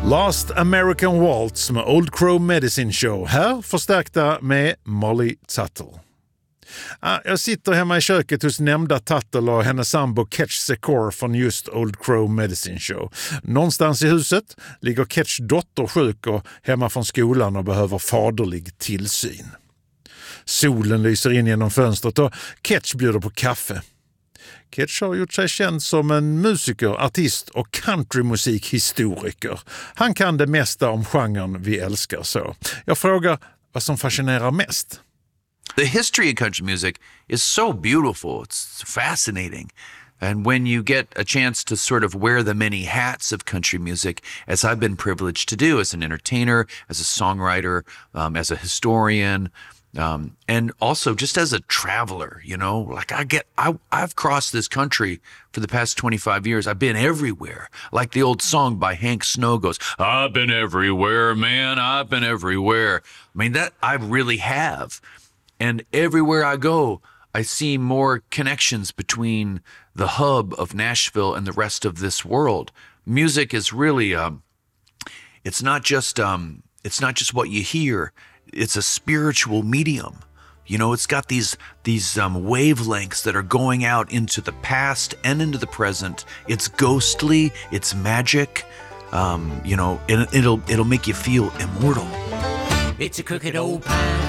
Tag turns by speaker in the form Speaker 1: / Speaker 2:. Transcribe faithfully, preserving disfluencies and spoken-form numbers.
Speaker 1: Last American Waltz med Old Crow Medicine Show. Här förstärkta med Molly Tuttle. Jag sitter hemma i köket hos nämnda Tuttle och hennes sambo Ketch Secor från just Old Crow Medicine Show. Någonstans i huset ligger Ketchs dotter sjuk och hemma från skolan och behöver faderlig tillsyn. Solen lyser in genom fönstret och Ketch bjuder på kaffe. Ketch har gjort sig känd som en musiker, artist och countrymusikhistoriker. Han kan det mesta om genren vi älskar så. Jag frågar vad som fascinerar mest.
Speaker 2: The history of country music is so beautiful. It's fascinating. And when you get a chance to sort of wear the many hats of country music, as I've been privileged to do as an entertainer, as a songwriter, um, as a historian, um, and also just as a traveler, you know, like I get, I, I've crossed this country for the past twenty-five years. I've been everywhere. Like the old song by Hank Snow goes, I've been everywhere, man. I've been everywhere. I mean, that I really have. And everywhere I go, I see more connections between the hub of Nashville and the rest of this world. Music is really, um, it's not just, um, it's not just what you hear. It's a spiritual medium. You know, it's got these these um, wavelengths that are going out into the past and into the present. It's ghostly. It's magic. Um, you know, it, it'll it'll make you feel immortal.
Speaker 3: It's a crooked old pine